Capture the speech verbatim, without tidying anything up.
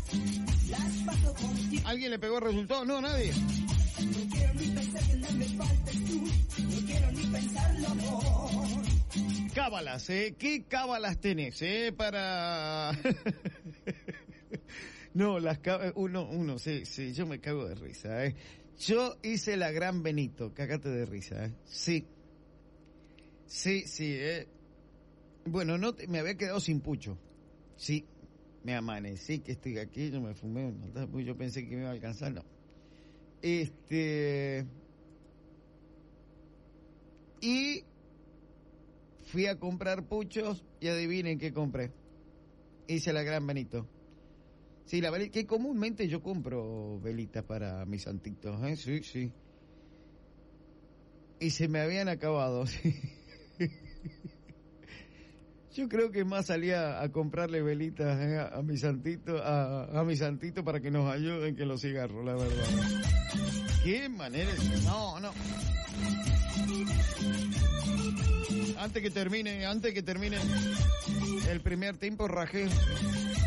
¿Alguien le pegó el resultado? No, nadie. Cábalas, ¿eh? ¿Qué cábalas tenés, eh? Para... No, las cábalas... Uno, uno, sí, sí, yo me cago de risa, ¿eh? Yo hice la gran Benito, cagate de risa, ¿eh? Sí. Sí, sí, ¿eh? Bueno, no te, me había quedado sin pucho. Sí, me amanecí que estoy aquí, yo me fumé un... Yo pensé que me iba a alcanzar, no. Este... Y... fui a comprar puchos y adivinen qué compré. Hice la gran Benito. Sí, la velita, que comúnmente yo compro velitas para mis santitos, ¿eh? Sí, sí. Y se me habían acabado, sí. Yo creo que más salía a comprarle velitas, ¿eh? a, a mi santito, a, a mi santito para que nos ayuden que los cigarros, la verdad. Qué manera de... No, no. Antes que termine, antes que termine el primer tiempo, rajé.